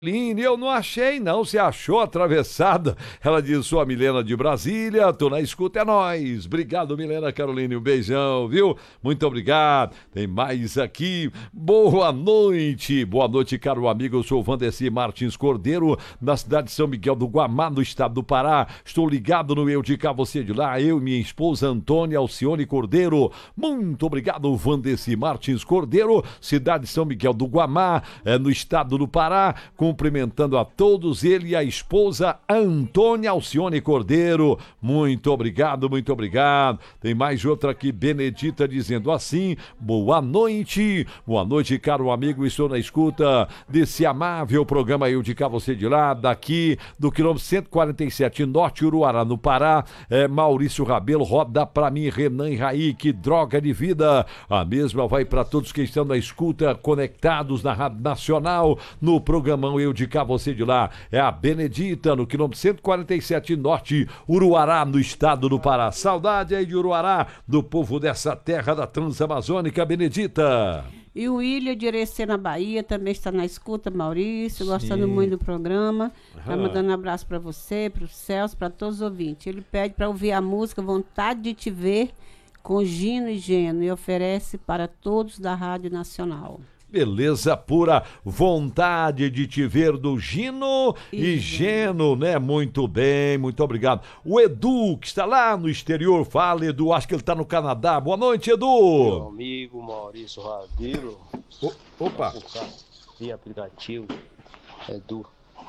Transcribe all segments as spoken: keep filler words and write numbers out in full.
Line, eu não achei não, você achou atravessada? Ela diz, sou a Milena de Brasília, tô na escuta, é nóis. Obrigado, Milena Caroline, um beijão, viu? Muito obrigado. Tem mais aqui, boa noite. Boa noite, caro amigo, eu sou o Vandeci Martins Cordeiro, na cidade de São Miguel do Guamá, no estado do Pará. Estou ligado no Eu de Cá, Você de Lá, eu e minha esposa Antônia Alcione Cordeiro. Muito obrigado, Vandeci Martins Cordeiro, cidade de São Miguel do Guamá, é, no estado do Pará, com cumprimentando a todos, ele e a esposa Antônia Alcione Cordeiro. Muito obrigado, muito obrigado. Tem mais outra aqui, Benedita, dizendo assim, boa noite, boa noite, caro amigo, estou na escuta desse amável programa Eu de Cá, Você de Lá, daqui do quilômetro cento e quarenta e sete Norte, Uruará, no Pará. É, Maurício Rabelo, roda pra mim, Renan e Raí, que droga de vida. A mesma vai para todos que estão na escuta, conectados na Rádio Nacional, no programão Eu de Cá, Você de Lá. É a Benedita, no quilômetro cento e quarenta e sete Norte, Uruará, no estado do Pará. Saudade aí de Uruará, do povo dessa terra da Transamazônica, Benedita. E o William de Irecê, na Bahia, também está na escuta, Maurício, gostando Sim. muito do programa. Está mandando um abraço para você, para o Celso, para todos os ouvintes. Ele pede para ouvir a música Vontade de Te Ver, com Gino e Geno, e oferece para todos da Rádio Nacional. Beleza pura, Vontade de Te Ver, do Gino e, e Geno, né? Muito bem, muito obrigado. O Edu, que está lá no exterior, fala, Edu, acho que ele está no Canadá. Boa noite, Edu. Meu amigo Maurício Rabelo. O, opa. Via aplicativo, Edu.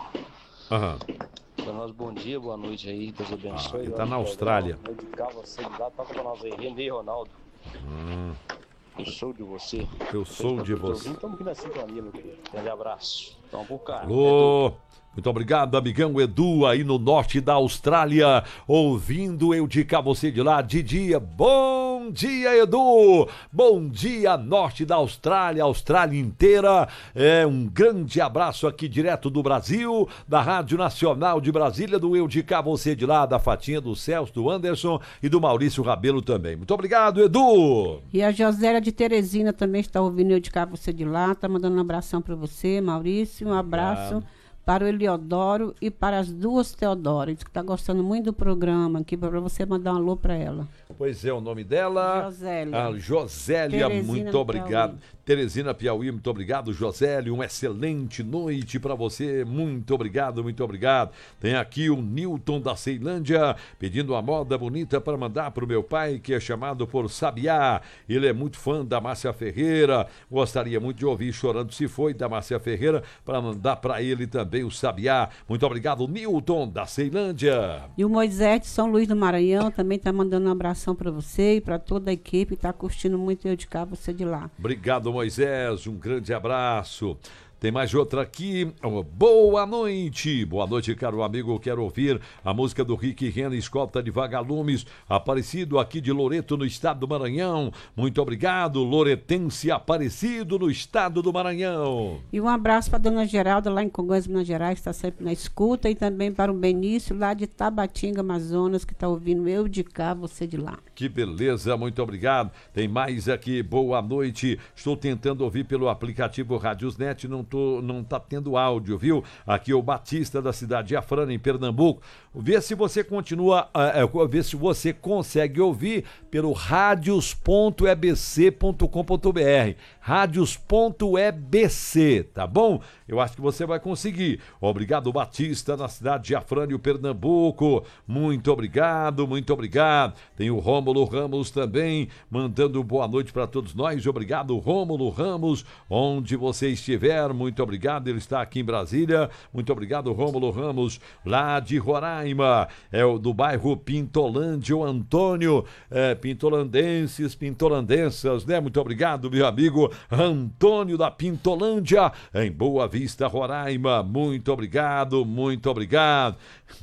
Aham. Para nós, bom dia, boa noite aí, Deus abençoe. Ah, ele tá na Austrália. Dedicar você de lá, toca para nós aí, Renê Ronaldo. Hum. Eu sou de você. Eu sou de você. Estamos aqui na sintonia, meu querido. Grande abraço. Então, por cá. Alô. Muito obrigado, amigão Edu, aí no norte da Austrália, ouvindo Eu de Cá, Você de Lá, de dia. Bom dia, Edu! Bom dia, norte da Austrália, Austrália inteira. É um grande abraço aqui direto do Brasil, da Rádio Nacional de Brasília, do Eu de Cá, Você de Lá, da Fatinha, do Celso, do Anderson e do Maurício Rabelo também. Muito obrigado, Edu! E a Josélia de Teresina também está ouvindo Eu de Cá, Você de Lá, está mandando um abração para você, Maurício, um abraço. Obrigado. Para o Eliodoro e para as duas Teodoras, que está gostando muito do programa, aqui para você mandar um alô para ela. Pois é, o nome dela? Josélia. A Josélia, Teresina, muito obrigado. Piauí. Teresina Piauí, muito obrigado, Josélia. Uma excelente noite para você. Muito obrigado, muito obrigado. Tem aqui o Newton da Ceilândia pedindo uma moda bonita para mandar para o meu pai, que é chamado por Sabiá. Ele é muito fã da Márcia Ferreira. Gostaria muito de ouvir Chorando Se Foi, da Márcia Ferreira, para mandar para ele também o Sabiá. Muito obrigado, Newton da Ceilândia. E o Moisés de São Luís do Maranhão também está mandando um abração para você e para toda a equipe. Está curtindo muito Eu de Cá, Você de Lá. Obrigado, Moisés. Um grande abraço. Tem mais outra aqui. Boa noite. Boa noite, caro amigo. Quero ouvir a música do Rick Renner, Escolta de Vagalumes, Aparecido, aqui de Loreto, no estado do Maranhão. Muito obrigado, Loretense Aparecido, no estado do Maranhão. E um abraço para a dona Geralda, lá em Congonhas, Minas Gerais, que está sempre na escuta. E também para o Benício, lá de Tabatinga, Amazonas, que está ouvindo Eu de Cá, Você de Lá. Que beleza, muito obrigado. Tem mais aqui. Boa noite. Estou tentando ouvir pelo aplicativo Radiosnet, não Tô, não tá tendo áudio, viu? Aqui é o Batista da cidade de Afrana, em Pernambuco. Vê se você continua, uh, uh, vê se você consegue ouvir pelo radios ponto e b c ponto com ponto b r. radios ponto e b c, tá bom? Eu acho que você vai conseguir. Obrigado, Batista, na cidade de Afrânio, Pernambuco. Muito obrigado, muito obrigado. Tem o Rômulo Ramos também, mandando boa noite para todos nós. Obrigado, Rômulo Ramos, onde você estiver. Muito obrigado, ele está aqui em Brasília. Muito obrigado, Rômulo Ramos, lá de Roraima, é o do bairro Pintolândia, o Antônio, é, pintolandenses, pintolandensas, né? Muito obrigado, meu amigo Antônio da Pintolândia, em Boa Vista, Roraima. Muito obrigado, muito obrigado.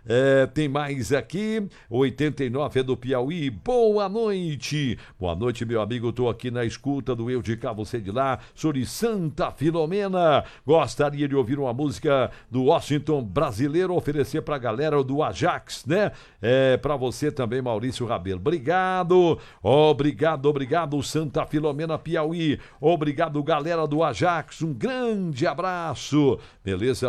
É, tem mais aqui, oitenta e nove é do Piauí. Boa noite. Boa noite, meu amigo. Tô aqui na escuta do Eu de Cá, você de lá. Sou de Santa Filomena. Gostaria de ouvir uma música do Washington brasileiro, oferecer pra galera do Ajax, né? É, pra você também, Maurício Rabelo. Obrigado. Obrigado, obrigado, Santa Filomena, Piauí. Obrigado, galera do Ajax. Um grande abraço. Beleza?